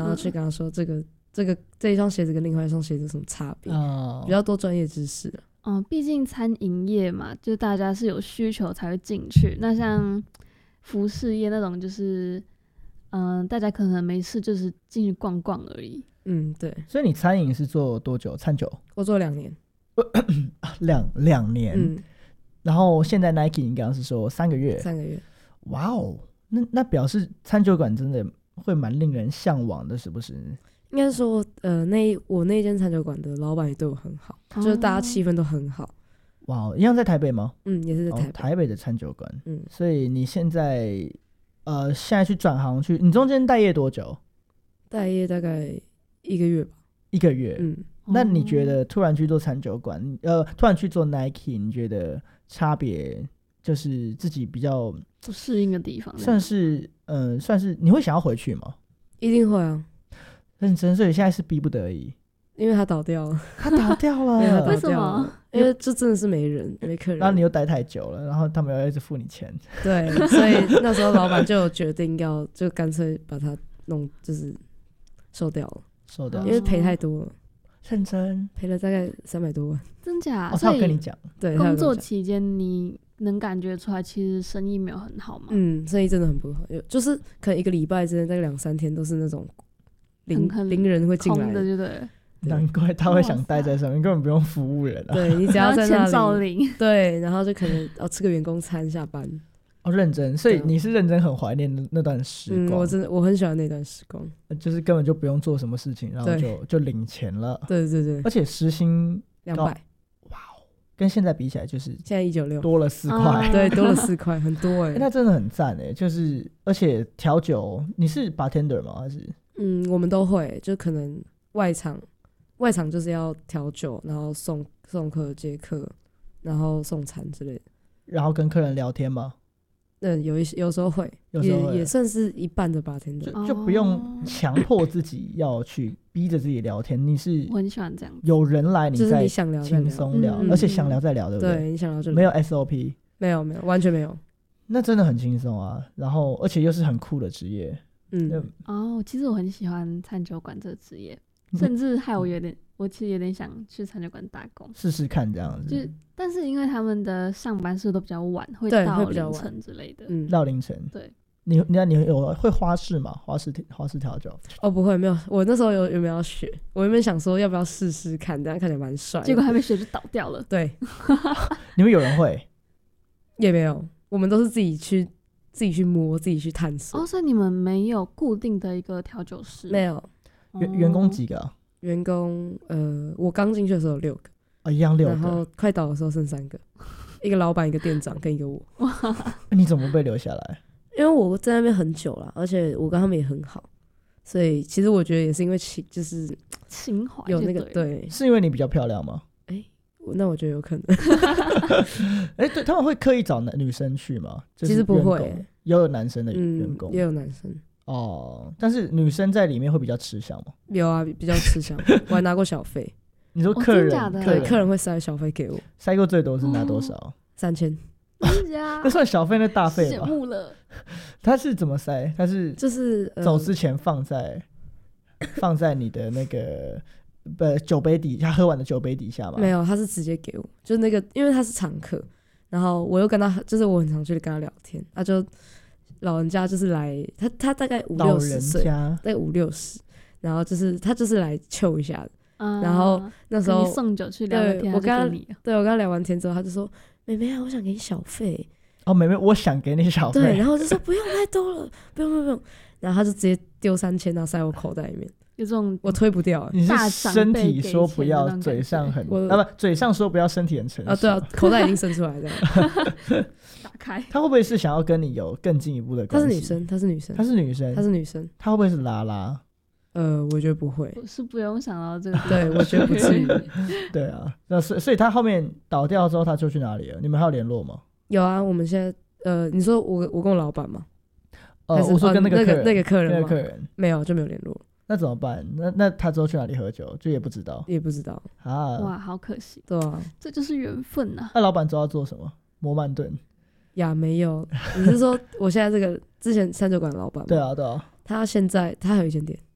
后去跟他说这一双鞋子跟另外一双鞋子有什么差别，比较多专业知识毕竟餐饮业嘛，就大家是有需求才会进去。那像服饰业那种，就是大家可能没事就是进去逛逛而已。 对。 所以你餐饮是做多久？餐酒？ 我做2年。 两年。然后现在 Nike 你刚刚是说3个月。 3个月。 哇哦，那表示餐酒馆真的会蛮令人向往的，是不是？ 应该说我那间餐酒馆的老板也对我很好，就是大家气氛都很好。 哇，一样在台北吗？ 也是在台北。 台北的餐酒馆。所以你现在去转行去，你中间待业多久？ 待业大概1个月吧。 1个月。那你觉得突然去做餐酒馆，突然去做 Nike， 你觉得差别就是自己比较不适应的地方？ 算是你会想要回去吗？ 一定会啊。 认真。所以现在是逼不得已。 因为他倒掉了。 他倒掉了。 为什么？ 因为这真的是没人没客人， 然后你又待太久了，然后他们要一直付你钱。 对，所以那时候老板就有决定就干脆把它就是收掉了，因为赔太多了。 认真赔了大概300多万。 真假？ 他有跟你讲？ 对， 工作期间你能感觉出来其实生意没有很好吗？ 生意真的很不好，就是可能1个礼拜之内大概2-3天都是那种零人会进来的，就对。 难怪他会想待在上面，根本不用服务人对，你只要在那里对，然后就可能吃个员工餐下班。 认真。所以你是认真很怀念那段时光。 我很喜欢那段时光， 就是根本就不用做什么事情，然后就领钱了。 对对对。 而且时薪 200。 哇哦，跟现在比起来就是现在196 多了4块。 对，多了4块，很多那真的很赞就是而且调酒，你是 bartender 吗？还是我们都会，就可能外场就是要调酒，然后送客接客，然后送餐之类的。 然后跟客人聊天吗？ 有时候会，也算是一半的bartender， 就不用强迫自己要去逼着自己聊天。 我很喜欢这样子， 有人来你再轻松聊，而且想聊再聊，对不对？ 对，你想聊就聊， 没有 SOP， 没有，完全没有。 那真的很轻松啊，然后而且又是很酷的职业。 其实我很喜欢餐酒馆这个职业，甚至害我其实有点想去餐酒馆打工试试看这样子。 但是因为他们的上班时都比较晚，会到凌晨之类的。 到凌晨。 对。 你有会花式吗？花式调酒？ 不会，没有。我那时候有没有要学？我原本想说要不要试试看，这样看起来蛮帅。 结果还没学就倒掉了。 对。 你们有人会？ 也没有，我们都是自己去摸，自己去探索。 所以你们没有固定的一个调酒师？ 没有。 员工几个啊？ 员工我刚进去的时候有6个。 一样6个。 然后快倒的时候剩3个，一个老板，一个店长跟一个我。 你怎么被留下来？ 因为我在那边很久了，而且我跟他们也很好，所以其实我觉得也是因为就是情怀有那个。对。 是因为你比较漂亮吗？ 那我觉得有可能。 对，他们会刻意找女生去吗？ 其实不会， 也有男生的员工。 也有男生。 但是女生在里面会比较吃香吗？ 有啊，比较吃香。我还拿过小费。 你说客人？ 对，客人会塞小费给我。 塞过最多是拿多少 ？3000。 那算小费那大费吧？ 羡慕了。 他是怎么塞？他是就是走之前放在你的那个酒杯底下，喝完的酒杯底下吗？ 没有，他是直接给我，就那个，因为他是常客，然后我又跟他，就是我很常去跟他聊天，他就老人家就是来，他大概50-60岁，大概50-60，然后他就是来揪一下的。然后那时候你送酒去聊聊天，我跟他聊完天之后，他就说：“妹妹啊，我想给你小费。” 妹妹，我想给你小费。 对，然后我就说不用太多了，不用。然后他就直接丢3000，然后塞我口袋里面。 有这种我推不掉。 你是身体说不要，嘴上很嘴上说不要，身体很诚实。 对啊，口袋已经伸出来这样。 打开。 他会不会是想要跟你有更进一步的关系？ 她是女生。 他会不会是拉拉？ 我觉得不会。 我是不用想到这个。 对，我觉得不至于。 对啊，所以他后面倒掉之后，他就去哪里了？你们还有联络吗？ 有啊，我们现在你说我跟我老板吗？ 我说跟那个客人没有，就没有联络。 那怎么办？那他之后去哪里喝酒，就也不知道啊！哇，好可惜。 对啊， 这就是缘分啊。 那老板知道做什么？摩曼顿呀？没有。你是说我现在这个之前餐酒馆的老板吗？ 对啊。 他现在他还有一间店。